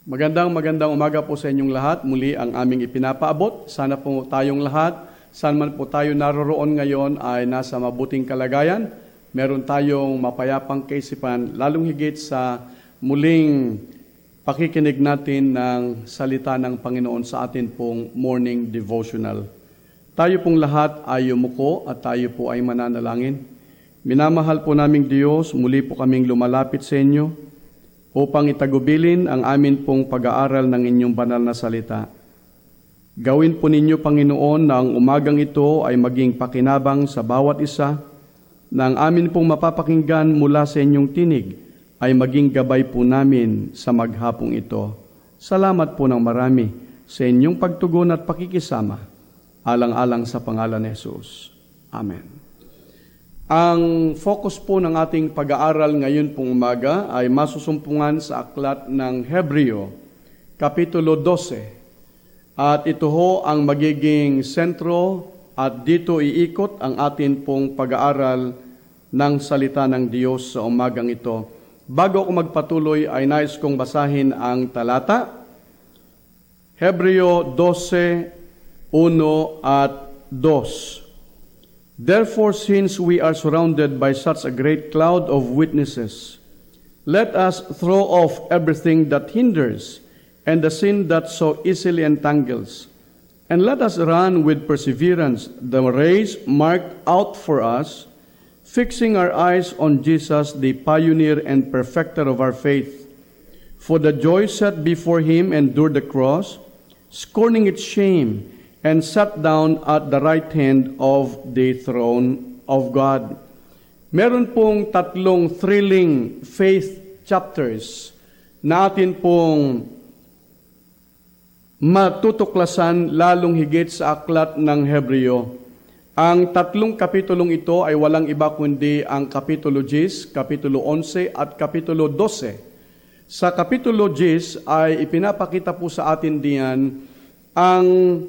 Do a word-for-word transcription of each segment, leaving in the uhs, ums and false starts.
Magandang magandang umaga po sa inyong lahat. Muli ang aming ipinapaabot. Sana po tayong lahat, saan man po tayo naroroon ngayon ay nasa mabuting kalagayan. Meron tayong mapayapang kaisipan, lalong higit sa muling pakikinig natin ng salita ng Panginoon sa atin pong morning devotional. Tayo pong lahat ay yumuko at tayo po ay mananalangin. Minamahal po naming Diyos, muli po kaming lumalapit sa inyo upang itagubilin ang amin pong pag-aaral ng inyong banal na salita. Gawin po ninyo, Panginoon, na ang umagang ito ay maging pakinabang sa bawat isa, na ang amin pong mapapakinggan mula sa inyong tinig ay maging gabay po namin sa maghapong ito. Salamat po ng marami sa inyong pagtugon at pakikisama, alang-alang sa pangalan ni Jesus. Amen. Ang focus po ng ating pag-aaral ngayon pong umaga ay masusumpungan sa aklat ng Hebreo, Kapitulo twelve. At ito ho ang magiging sentro at dito iikot ang atin pong pag-aaral ng salita ng Diyos sa umagang ito. Bago ako magpatuloy ay nais kong basahin ang talata. Hebreo twelve, one at two. Therefore, since we are surrounded by such a great cloud of witnesses, let us throw off everything that hinders and the sin that so easily entangles, and let us run with perseverance the race marked out for us, fixing our eyes on Jesus, the pioneer and perfecter of our faith. For the joy set before him endured the cross, scorning its shame, and sat down at the right hand of the throne of God. Meron pong tatlong thrilling faith chapters na atin pong matutuklasan lalong higit sa aklat ng Hebreo. Ang tatlong kapitulong ito ay walang iba kundi ang Kapitulo ten, Kapitulo eleven at Kapitulo twelve. Sa Kapitulo ten ay ipinapakita po sa atin diyan ang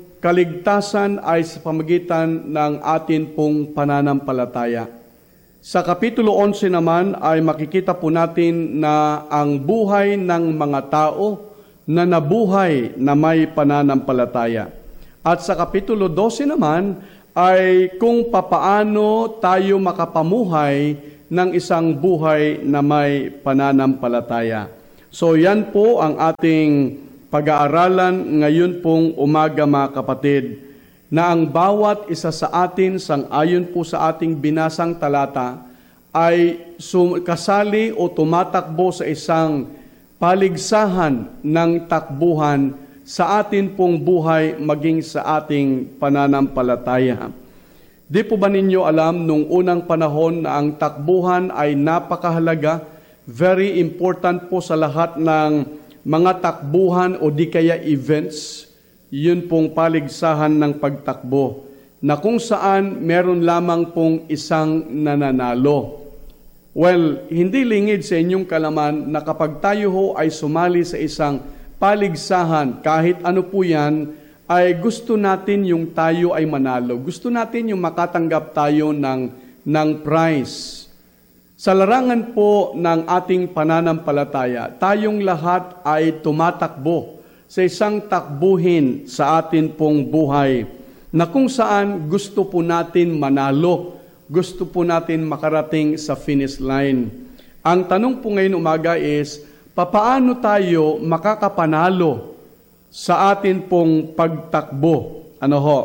kaligtasan ay sa pamagitan ng atin pong pananampalataya. Sa Kapitulo eleven naman ay makikita po natin na ang buhay ng mga tao na nabuhay na may pananampalataya. At sa Kapitulo twelve naman ay kung papaano tayo makapamuhay ng isang buhay na may pananampalataya. So yan po ang ating pag-aaralan ngayon pong umaga, mga kapatid, na ang bawat isa sa atin, sang-ayon po sa ating binasang talata, ay kasali o tumatakbo sa isang paligsahan ng takbuhan sa atin pong buhay maging sa ating pananampalataya. Di po ba ninyo alam nung unang panahon na ang takbuhan ay napakahalaga, very important po sa lahat ng mga takbuhan o di kaya events, yun pong paligsahan ng pagtakbo, na kung saan meron lamang pong isang nananalo. Well, hindi lingid sa inyong kalaman na kapag tayo ho ay sumali sa isang paligsahan, kahit ano po yan, ay gusto natin yung tayo ay manalo. Gusto natin yung makatanggap tayo ng, ng prize. Sa larangan po ng ating pananampalataya, tayong lahat ay tumatakbo sa isang takbuhin sa atin pong buhay na kung saan gusto po natin manalo, gusto po natin makarating sa finish line. Ang tanong po ngayon umaga is, papaano tayo makakapanalo sa atin pong pagtakbo? Ano ho?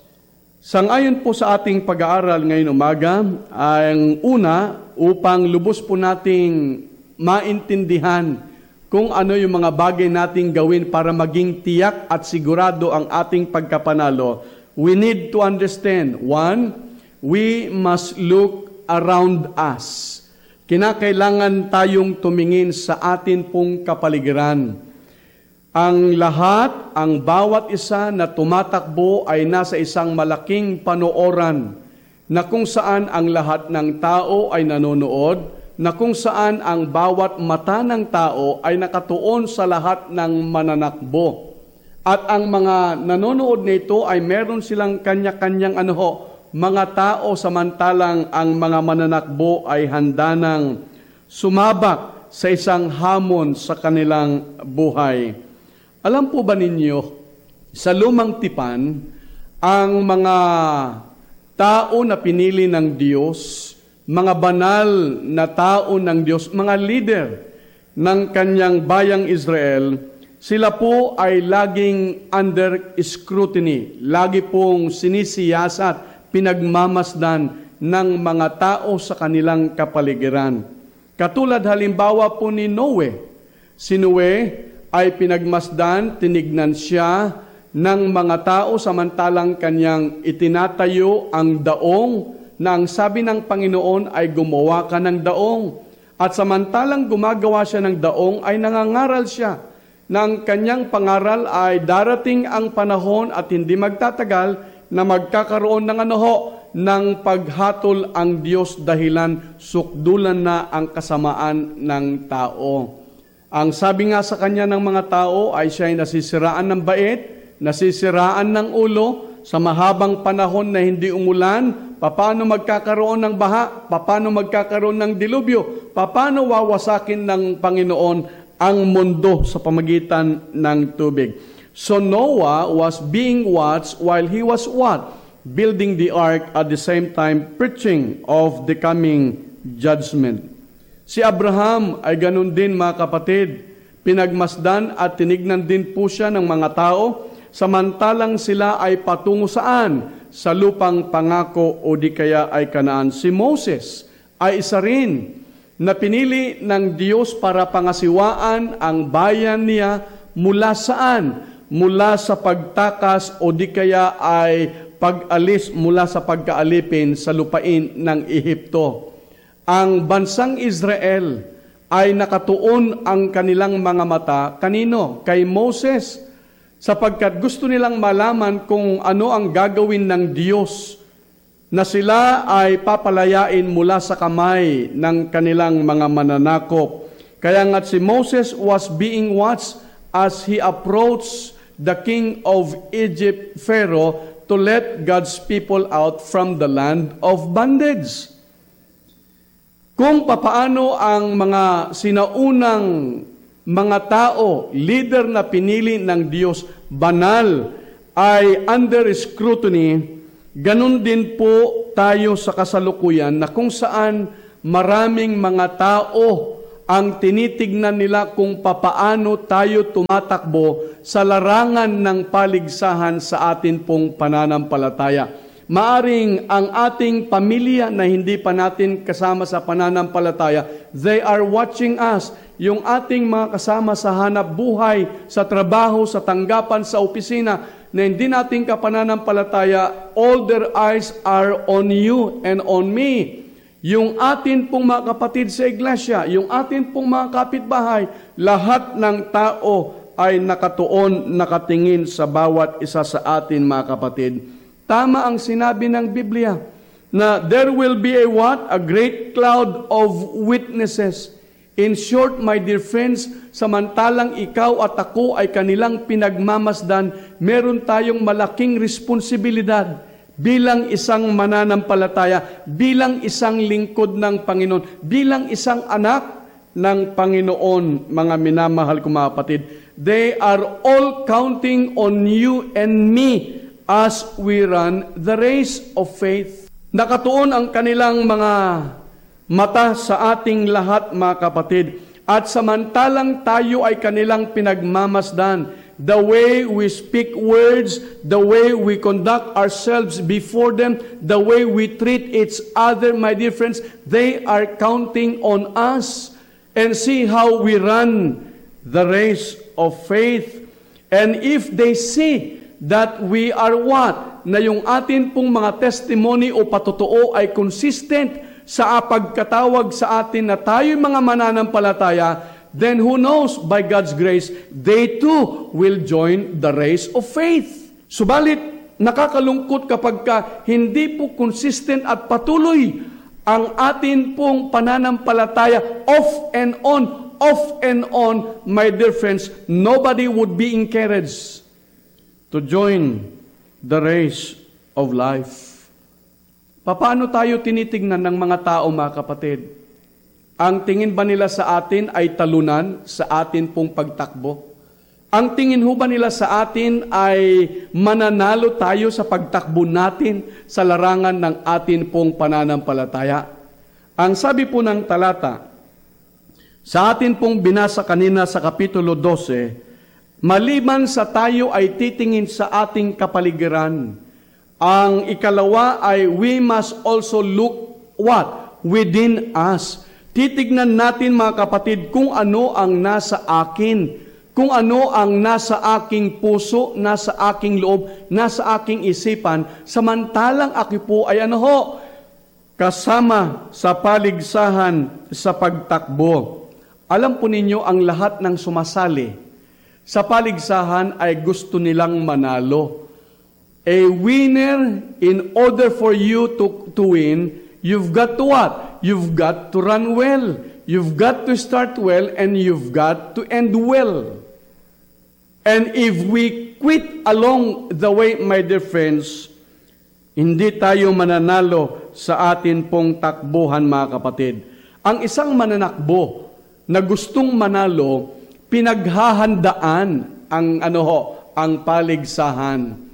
Sangayon po sa ating pag-aaral ngayon umaga, ang una, upang lubos po nating maintindihan kung ano yung mga bagay nating gawin para maging tiyak at sigurado ang ating pagkapanalo, we need to understand, one, we must look around us. Kinakailangan tayong tumingin sa atin pong kapaligiran. Ang lahat, ang bawat isa na tumatakbo ay nasa isang malaking panooran na kung saan ang lahat ng tao ay nanonood, na kung saan ang bawat mata ng tao ay nakatuon sa lahat ng mananakbo. At ang mga nanonood nito ay meron silang kanya-kanyang ano ho, mga tao samantalang ang mga mananakbo ay handa ng sumabak sa isang hamon sa kanilang buhay. Alam po ba ninyo, sa lumang tipan, ang mga tao na pinili ng Diyos, mga banal na tao ng Diyos, mga leader ng kanyang bayang Israel, sila po ay laging under scrutiny, lagi pong sinisiyasat, pinagmamasdan ng mga tao sa kanilang kapaligiran. Katulad halimbawa po ni Noe. Si Noe ay pinagmasdan, tinignan siya ng mga tao samantalang kanyang itinatayo ang daong na ang sabi ng Panginoon ay gumawa ka ng daong. At samantalang gumagawa siya ng daong ay nangangaral siya na ang kanyang pangaral ay darating ang panahon at hindi magtatagal na magkakaroon ng ano ho, ng paghatol ang Diyos dahilan sukdulan na ang kasamaan ng tao. Ang sabi nga sa kanya ng mga tao ay siya ay nasisiraan ng bait, nasisiraan ng ulo, sa mahabang panahon na hindi umulan, paano magkakaroon ng baha, paano magkakaroon ng dilubyo, paano wawasakin ng Panginoon ang mundo sa pamagitan ng tubig. So Noah was being watched while he was what? Building the ark, at the same time preaching of the coming judgment. Si Abraham ay ganun din mga kapatid, pinagmasdan at tinignan din po siya ng mga tao, samantalang sila ay patungo saan? Sa lupang pangako o di kaya ay Kanaan. Si Moses ay isa rin na pinili ng Diyos para pangasiwaan ang bayan niya mula saan? Mula sa pagtakas o di kaya ay pag-alis mula sa pagkaalipin sa lupain ng Ehipto. Ang bansang Israel ay nakatuon ang kanilang mga mata, kanino? Kay Moses, sapagkat gusto nilang malaman kung ano ang gagawin ng Diyos na sila ay papalayain mula sa kamay ng kanilang mga mananakop. Kaya nga si Moses was being watched as he approached the king of Egypt, Pharaoh, to let God's people out from the land of bondage. Kung papaano ang mga sinaunang mga tao, leader na pinili ng Diyos, banal, ay under scrutiny, ganun din po tayo sa kasalukuyan na kung saan maraming mga tao ang tinitignan nila kung papaano tayo tumatakbo sa larangan ng paligsahan sa atin pong pananampalataya. Maaring ang ating pamilya na hindi pa natin kasama sa pananampalataya, they are watching us. Yung ating mga kasama sa hanap buhay, sa trabaho, sa tanggapan, sa opisina, na hindi natin kapananampalataya, all their eyes are on you and on me. Yung atin pong mga kapatid sa iglesia, yung atin pong mga kapitbahay, lahat ng tao ay nakatuon, nakatingin sa bawat isa sa atin mga kapatid. Tama ang sinabi ng Biblia na there will be a what? A great cloud of witnesses. In short, my dear friends, samantalang ikaw at ako ay kanilang pinagmamasdan, meron tayong malaking responsibilidad bilang isang mananampalataya, bilang isang lingkod ng Panginoon, bilang isang anak ng Panginoon, mga minamahal ko mga kapatid. They are all counting on you and me as we run the race of faith. Nakatuon ang kanilang mga mata sa ating lahat, mga kapatid. At samantalang tayo ay kanilang pinagmamasdan, the way we speak words, the way we conduct ourselves before them, the way we treat each other, my dear friends, they are counting on us. And see how we run the race of faith. And if they see that we are what? Na yung atin pong mga testimony o patotoo ay consistent sa pagkatawag sa atin na tayo'y mga mananampalataya, then who knows, by God's grace, they too will join the race of faith. Subalit, nakakalungkot kapag ka hindi po consistent at patuloy ang atin pong pananampalataya off and on, off and on, my dear friends, nobody would be encouraged to join the race of life. Paano tayo tinitingnan ng mga tao, mga kapatid? Ang tingin ba nila sa atin ay talunan sa atin pong pagtakbo? Ang tingin ho ba nila sa atin ay mananalo tayo sa pagtakbo natin sa larangan ng atin pong pananampalataya? Ang sabi po ng talata, sa atin pong binasa kanina sa Kapitulo twelve, maliban sa tayo ay titingin sa ating kapaligiran, ang ikalawa ay we must also look what? Within us. Titignan natin mga kapatid kung ano ang nasa akin, kung ano ang nasa aking puso, nasa aking loob, nasa aking isipan, samantalang ako po ay ano ho, kasama sa paligsahan sa pagtakbo. Alam po ninyo ang lahat ng sumasali sa paligsahan ay gusto nilang manalo. A winner, in order for you to, to win, you've got to what? You've got to run well. You've got to start well and you've got to end well. And if we quit along the way, my dear friends, hindi tayo mananalo sa atin pong takbuhan, mga kapatid. Ang isang mananakbo na gustong manalo, pinaghahandaan ang ano ho, ang paligsahan.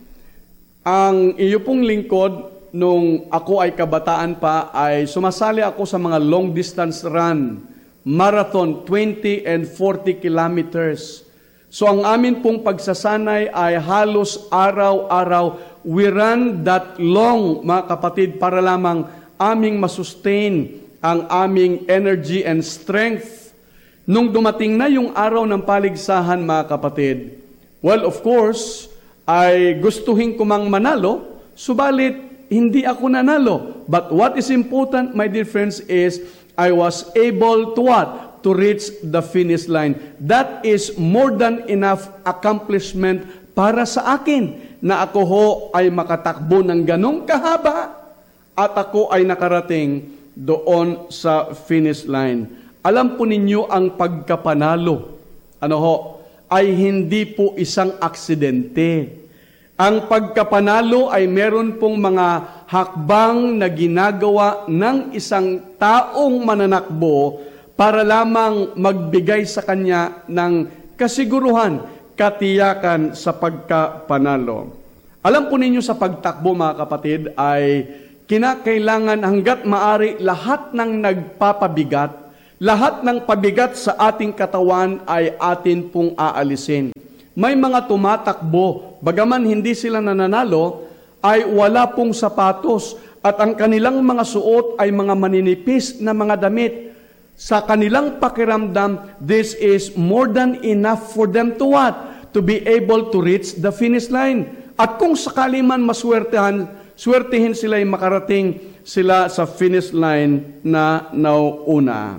Ang iyo pong lingkod, nung ako ay kabataan pa, ay sumasali ako sa mga long distance run, marathon, twenty and forty kilometers. So ang amin pong pagsasanay ay halos araw-araw, we run that long, mga kapatid, para lamang aming masustain ang aming energy and strength. Nung dumating na yung araw ng paligsahan, mga kapatid, well, of course, ay gustuhin ko mang manalo, subalit hindi ako nanalo. But what is important, my dear friends, is I was able to what? To reach the finish line. That is more than enough accomplishment para sa akin na ako ho ay makatakbo ng ganong kahaba at ako ay nakarating doon sa finish line. Alam po ninyo ang pagkapanalo, ano ho, ay hindi po isang aksidente. Ang pagkapanalo ay meron pong mga hakbang na ginagawa ng isang taong mananakbo para lamang magbigay sa kanya ng kasiguruhan, katiyakan sa pagkapanalo. Alam po ninyo sa pagtakbo, mga kapatid, ay kinakailangan hanggat maari lahat ng nagpapabigat, lahat ng pabigat sa ating katawan ay atin pong aalisin. May mga tumatakbo, bagaman hindi sila nananalo, ay wala pong sapatos at ang kanilang mga suot ay mga maninipis na mga damit. Sa kanilang pakiramdam, this is more than enough for them to what? To be able to reach the finish line. At kung sakali man maswertehan, swertihin sila ay makarating sila sa finish line na nauuna.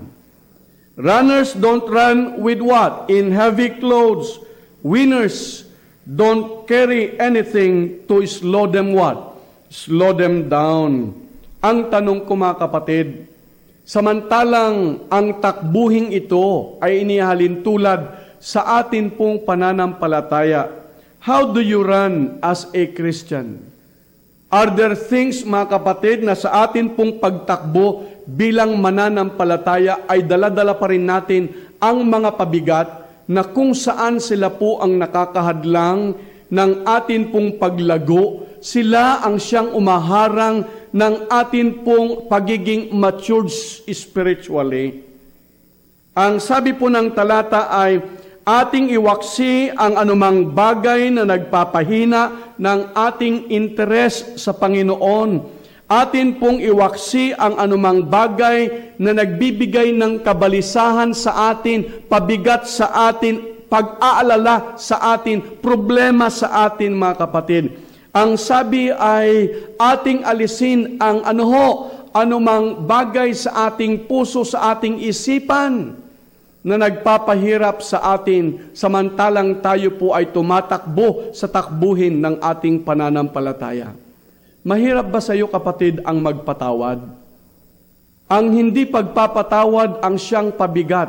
Runners don't run with what? In heavy clothes. Winners don't carry anything to slow them what? Slow them down. Ang tanong ko, mga kapatid, samantalang ang takbuhing ito ay inihalin tulad sa atin pong pananampalataya, how do you run as a Christian? Are there things, mga kapatid, na sa atin pong pagtakbo bilang mananampalataya ay dala-dala pa rin natin ang mga pabigat na kung saan sila po ang nakakahadlang ng atin pong paglago, sila ang siyang umaharang ng atin pong pagiging matured spiritually. Ang sabi po ng talata ay, ating iwaksi ang anumang bagay na nagpapahina ng ating interes sa Panginoon. Atin pong iwaksi ang anumang bagay na nagbibigay ng kabalisahan sa atin, pabigat sa atin, pag-aalala sa atin, problema sa atin, mga kapatid. Ang sabi ay ating alisin ang ano ho, anumang bagay sa ating puso, sa ating isipan na nagpapahirap sa atin samantalang tayo po ay tumatakbo sa takbuhin ng ating pananampalataya. Mahirap ba sa iyo, kapatid, ang magpatawad? Ang hindi pagpapatawad ang siyang pabigat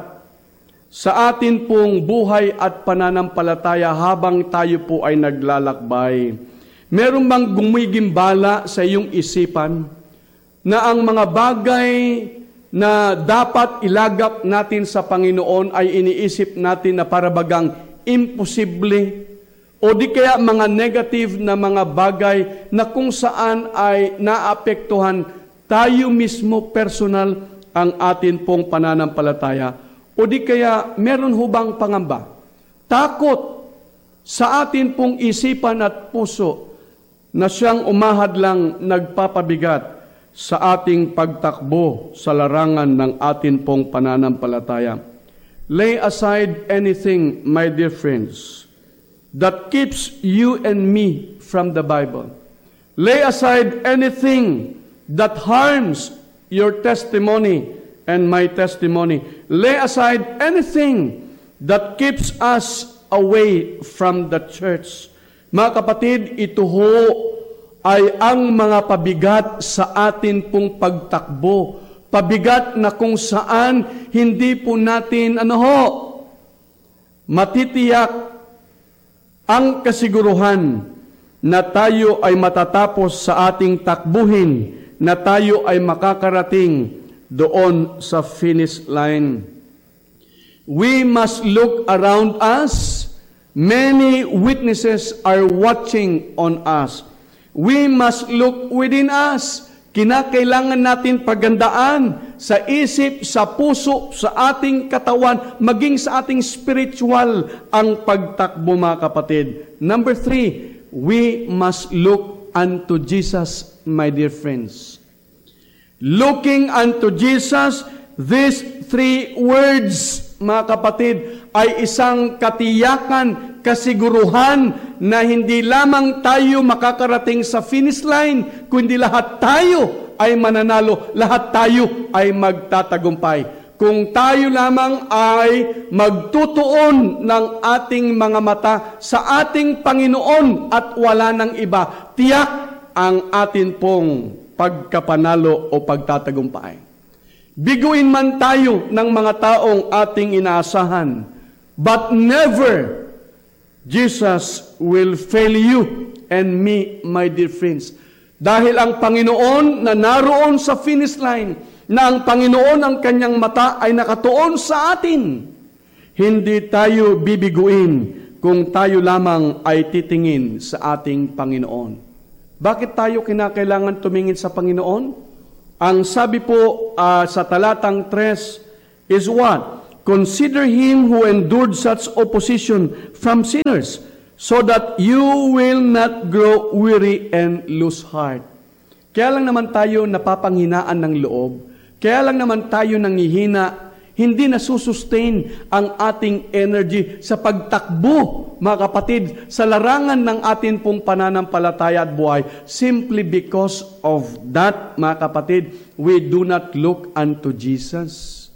sa atin pong buhay at pananampalataya habang tayo po ay naglalakbay. Meron bang gumigimbala sa iyong isipan na ang mga bagay na dapat ilagak natin sa Panginoon ay iniisip natin na parabagang imposible o di kaya mga negative na mga bagay na kung saan ay naapektuhan tayo mismo personal ang atin pong pananampalataya. O di kaya meron hubang pangamba, takot sa atin pong isipan at puso na siyang umahad lang nagpapabigat sa ating pagtakbo sa larangan ng atin pong pananampalataya. Lay aside anything, my dear friends, that keeps you and me from the Bible. Lay aside anything that harms your testimony and my testimony. Lay aside anything that keeps us away from the church. Mga kapatid, ito ho ay ang mga pabigat sa atin pong pagtakbo. Pabigat na kung saan hindi po natin, ano ho, matitiyak ang kasiguruhan na tayo ay matatapos sa ating takbuhin, na tayo ay makakarating doon sa finish line. We must look around us. Many witnesses are watching on us. We must look within us. Kinakailangan natin pagandaan sa isip, sa puso, sa ating katawan, maging sa ating spiritual ang pagtakbo, mga kapatid. Number three, we must look unto Jesus, my dear friends. Looking unto Jesus, these three words, mga kapatid, ay isang katiyakan, kasiguruhan na hindi lamang tayo makakarating sa finish line, kundi lahat tayo ay mananalo, lahat tayo ay magtatagumpay. Kung tayo lamang ay magtutuon ng ating mga mata sa ating Panginoon at wala ng iba, tiyak ang atin pong pagkapanalo o pagtatagumpay. Biguin man tayo ng mga taong ating inaasahan, but never Jesus will fail you and me, my dear friends. Dahil ang Panginoon na naroon sa finish line, na ang Panginoon ang kanyang mata ay nakatuon sa atin, hindi tayo bibiguin kung tayo lamang ay titingin sa ating Panginoon. Bakit tayo kinakailangan tumingin sa Panginoon? Ang sabi po uh, sa talatang tres is what? Consider him who endured such opposition from sinners, so that you will not grow weary and lose heart. Kaya lang naman tayo napapanghinaan ng loob, kaya lang naman tayo nanghihina, hindi nasusustain ang ating energy sa pagtakbo, mga kapatid, sa larangan ng atin pong pananampalataya at buhay, simply because of that, mga kapatid, we do not look unto Jesus.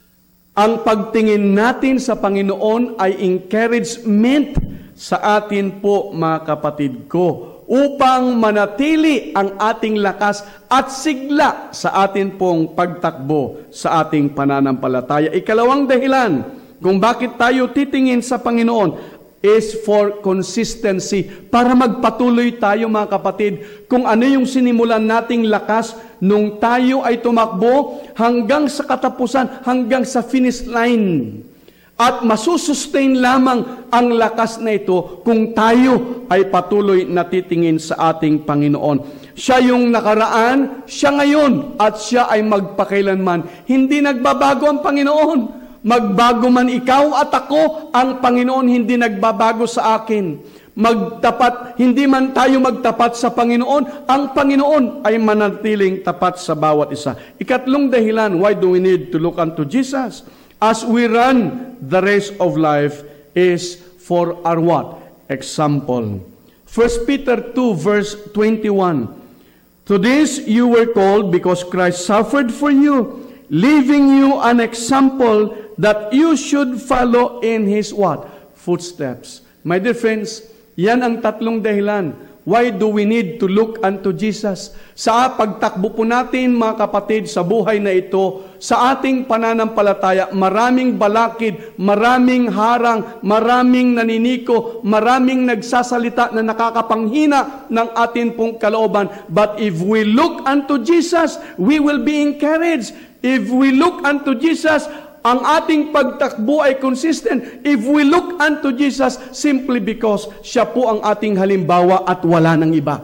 Ang pagtingin natin sa Panginoon ay encouragement sa atin po, mga kapatid ko, upang manatili ang ating lakas at sigla sa atin pong pagtakbo sa ating pananampalataya. Ikalawang dahilan kung bakit tayo titingin sa Panginoon is for consistency, para magpatuloy tayo, mga kapatid, kung ano yung sinimulan nating lakas nung tayo ay tumakbo hanggang sa katapusan, hanggang sa finish line. At masusustain lamang ang lakas na ito kung tayo ay patuloy na titingin sa ating Panginoon. Siya yung nakaraan, siya ngayon, at siya ay magpakailanman. Hindi nagbabago ang Panginoon. Magbago man ikaw at ako, ang Panginoon hindi nagbabago sa akin. Magtapat, hindi man tayo magtapat sa Panginoon, ang Panginoon ay manatiling tapat sa bawat isa. Ikatlong dahilan, why do we need to look unto Jesus? As we run the race of life is for our what? Example. First Peter two verse twenty-one. To this you were called because Christ suffered for you, leaving you an example that you should follow in His what? Footsteps. My dear friends, yan ang tatlong dahilan. Why do we need to look unto Jesus? Sa pagtakbo po natin, mga kapatid, sa buhay na ito, sa ating pananampalataya, maraming balakid, maraming harang, maraming naniniko, maraming nagsasalita na nakakapanghina ng atin pong kalooban. But if we look unto Jesus, we will be encouraged. If we look unto Jesus, ang ating pagtakbo ay consistent. If we look unto Jesus simply because siya po ang ating halimbawa at wala nang iba.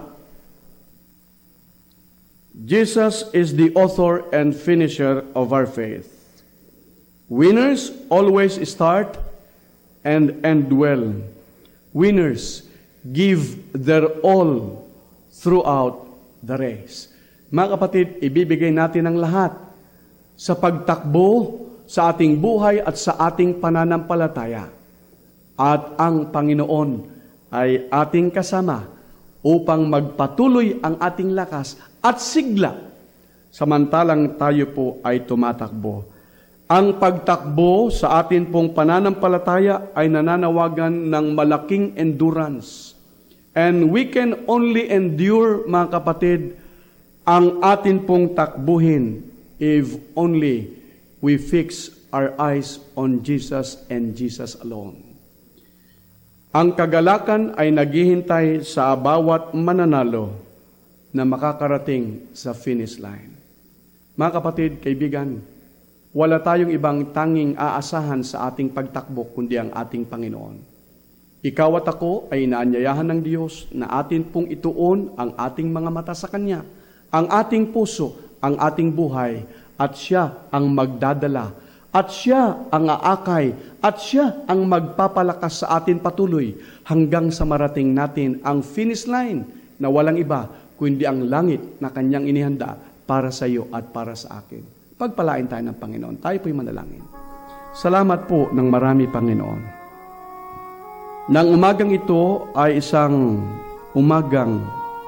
Jesus is the author and finisher of our faith. Winners always start and end well. Winners give their all throughout the race. Mga kapatid, ibibigay natin ang lahat sa pagtakbo sa ating buhay at sa ating pananampalataya. At ang Panginoon ay ating kasama upang magpatuloy ang ating lakas at sigla samantalang tayo po ay tumatakbo. Ang pagtakbo sa atin pong pananampalataya ay nananawagan ng malaking endurance. And we can only endure, mga kapatid, ang atin pong takbuhin if only we fix our eyes on Jesus and Jesus alone. Ang kagalakan ay naghihintay sa bawat mananalo na makakarating sa finish line. Mga kapatid, kaibigan, wala tayong ibang tanging aasahan sa ating pagtakbo kundi ang ating Panginoon. Ikaw at ako ay inaanyayahan ng Diyos na atin pong ituon ang ating mga mata sa Kanya, ang ating puso, ang ating buhay, at Siya ang magdadala, at Siya ang aakay, at Siya ang magpapalakas sa atin patuloy hanggang sa marating natin ang finish line na walang iba kundi ang langit na Kanyang inihanda para sa iyo at para sa akin. Pagpalain tayo ng Panginoon. Tayo po'y manalangin. Salamat po ng marami, Panginoon. Nang umagang ito ay isang umagang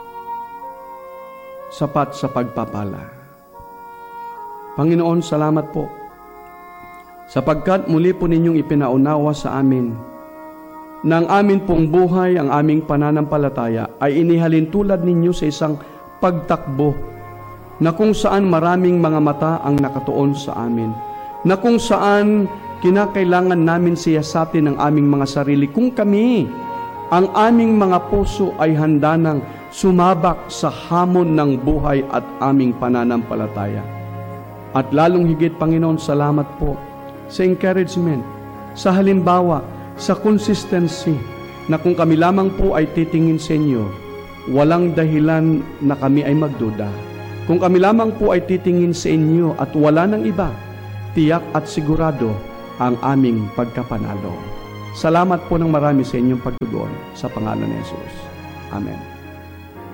sapat sa pagpapala. Panginoon, salamat po. Sapagkat muli po ninyong ipinaunawa sa amin na ang amin pong buhay, ang aming pananampalataya ay inihalin tulad ninyo sa isang pagtakbo na kung saan maraming mga mata ang nakatuon sa amin, na kung saan kinakailangan namin siyasatin ang aming mga sarili. Kung kami, ang aming mga puso ay handa nang sumabak sa hamon ng buhay at aming pananampalataya. At lalong higit, Panginoon, salamat po sa encouragement, sa halimbawa, sa consistency, na kung kami lamang po ay titingin sa inyo, walang dahilan na kami ay magduda. Kung kami lamang po ay titingin sa inyo at wala ng iba, tiyak at sigurado ang aming pagkapanalo. Salamat po ng marami sa inyong pagtugon sa pangalan ni Jesus. Amen.